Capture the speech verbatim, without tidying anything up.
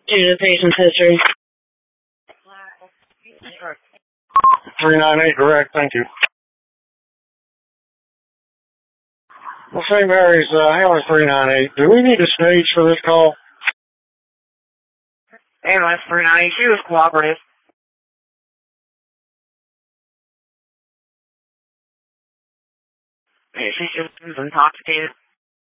Due to the patient's history. three nine eight direct, thank you. Well, Saint Mary's, uh, handler three nine eight, do we need a stage for this call? Ambulance three nine eight, she was cooperative. Hey, she's just intoxicated.